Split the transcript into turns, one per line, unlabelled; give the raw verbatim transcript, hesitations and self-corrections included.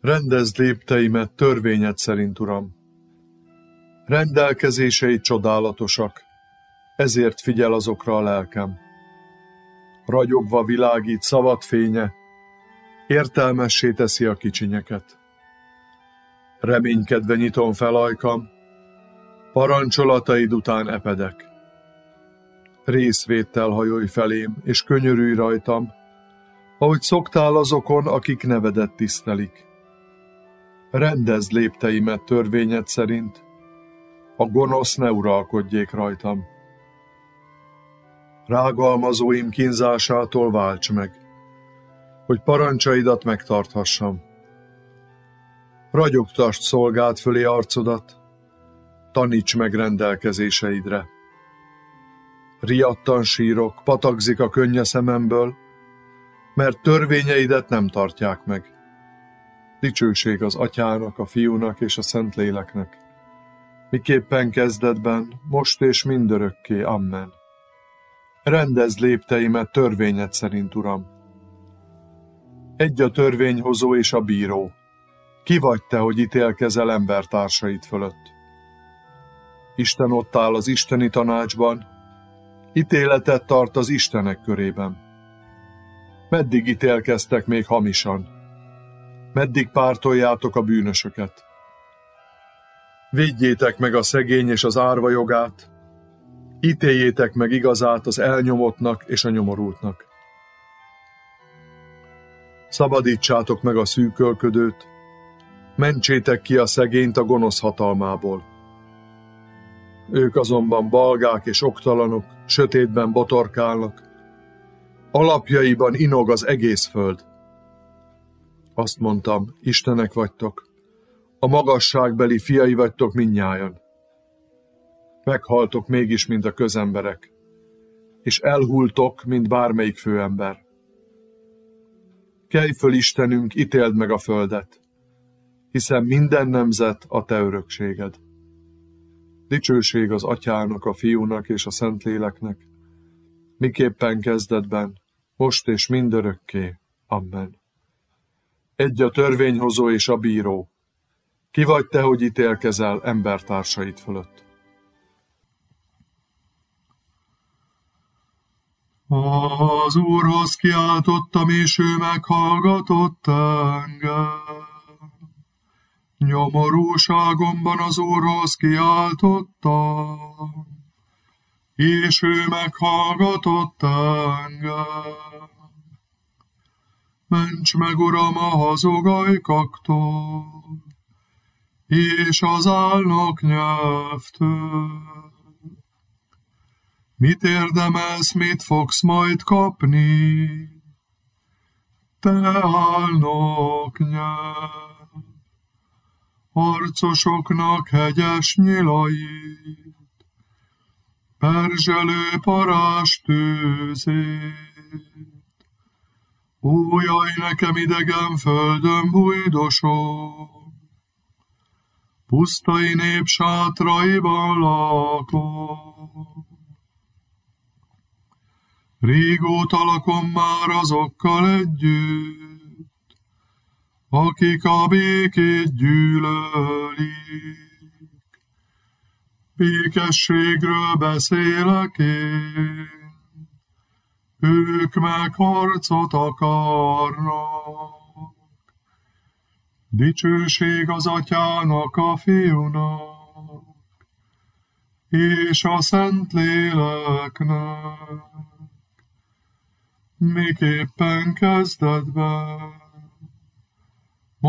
Rendezd lépteimet törvényed szerint, Uram. Rendelkezéseid csodálatosak, ezért figyel azokra a lelkem. Ragyogva világít szavad fénye, értelmessé teszi a kicsinyeket. Reménykedve nyitom fel ajkam, parancsolataid után epedek. Részvéttel hajolj felém, és könyörülj rajtam, ahogy szoktál azokon, akik nevedet tisztelik. Rendezd lépteimet törvényed szerint, a gonosz ne uralkodjék rajtam. Rágalmazóim kínzásától válts meg, hogy parancsaidat megtarthassam. Ragyogtasd szolgád fölé arcodat, taníts meg rendelkezéseidre. Riadtan sírok, patakzik a könnye szememből, mert törvényeidet nem tartják meg. Dicsőség az Atyának, a Fiúnak és a Szentléleknek, miképpen kezdetben, most és mindörökké. Amen. Rendezd lépteimet törvényed szerint, Uram. Egy a törvényhozó és a bíró. Ki vagy te, hogy ítélkezel embertársaid fölött? Isten ott áll az isteni tanácsban, ítéletet tart az istenek körében. Meddig ítélkeztek még hamisan? Meddig pártoljátok a bűnösöket? Védjétek meg a szegény és az árva jogát, ítéljétek meg igazát az elnyomottnak és a nyomorultnak. Szabadítsátok meg a szűkölködőt, mentsétek ki a szegényt a gonosz hatalmából. Ők azonban balgák és oktalanok, sötétben botorkálnak, alapjaiban inog az egész föld. Azt mondtam, istenek vagytok, a magasságbeli fiai vagytok mindnyájan. Meghaltok mégis, mint a közemberek, és elhultok, mint bármelyik főember. Kelj föl, Istenünk, ítéld meg a földet, hiszen minden nemzet a te örökséged. Dicsőség az Atyának, a Fiúnak és a Szentléleknek, miképpen kezdetben, most és mindörökké. Amen. Egy a törvényhozó és a bíró. Ki vagy te, hogy ítélkezel embertársaid fölött?
Az Úrhoz kiáltottam, és ő meghallgatott engem. Nyomorúságomban az Úrhoz kiáltottam, és ő meghallgatott engem. Ments meg, Uram, a hazugajkaktól, és az álnok nyelvtől. Mit érdemelsz, mit fogsz majd kapni? Te álnok nyelv, harcosoknak hegyes nyilait, perzselő parázs tőzét. Ó, jaj, nekem idegen földön bújdosok, pusztai nép sátraiban lakok. Régóta lakom már azokkal együtt, akik a békét gyűlölik. Békességről beszélek én, ők meg harcot akarnak. Dicsőség az Atyának, a Fiúnak, és a Szentléleknek, miképpen kezdetben,